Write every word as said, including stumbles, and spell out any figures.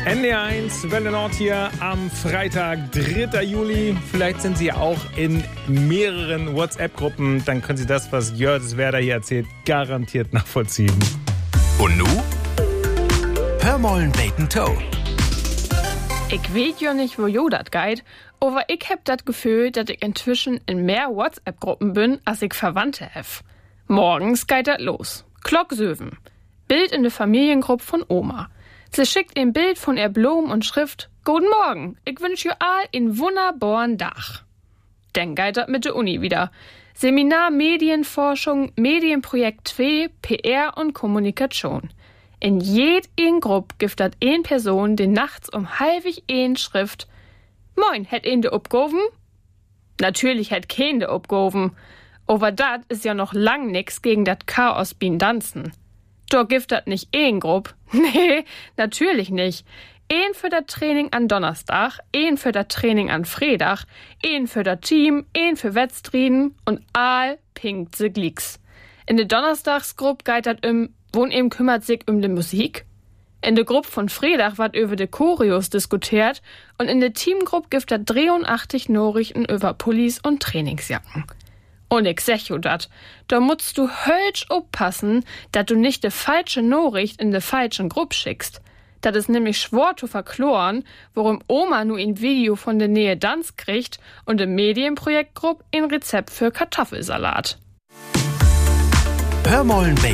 N D R eins, Welle Nord hier am Freitag, dritter Juli. Vielleicht sind Sie auch in mehreren WhatsApp-Gruppen. Dann können Sie das, was Jördis Werder hier erzählt, garantiert nachvollziehen. Und nu? Hör mollen Bacon Toe. Ich weet ja nicht, wo jo dat geht, aber ich hab dat Gefühl, dass ich inzwischen in mehr WhatsApp-Gruppen bin, als ich Verwandte hef. Morgens geht dat los. Glock söven. Bild in der Familiengruppe von Oma. Sie schickt ein Bild von ihr Blumen und Schrift: Guten Morgen, ich wünsch ihr all in wunderbaren Dach. Dann geht dat mit der Uni wieder. Seminar Medienforschung, Medienprojekt zwei, P R und Kommunikation. In jeder Gruppe gibt dat ein Person, die nachts um halbig ein Schrift: Moin, hätt een de upgoven? Natürlich hätt kein de upgoven. Aber dat is ja noch lang nix gegen dat Chaos bin Danzen. Da gibt dat nicht een Gruppe. Nee, natürlich nicht. Een für das Training an Donnerstag, een für das Training an Freitag, een für das Team, een für Wettstriden und all pinkt se Glicks. In der Donnerstagsgruppe geht dat um, wo'n eben kümmert sich um die Musik. In der Gruppe von Freitag wird über de Choreos diskutiert und in der Teamgruppe gibt dat dreiundachtzig Nachrichten über Pullis und Trainingsjacken. Und ich sag jo dat, da musst du hölsch aufpassen, dat du nicht de falsche Nachricht in de falschen Gruppe schickst. Dat is nämlich schwor zu verkloren, worum Oma nu ein Video von der Nähe Danz kriegt und im Medienprojektgruppe ein Rezept für Kartoffelsalat. Hör mollen Bacon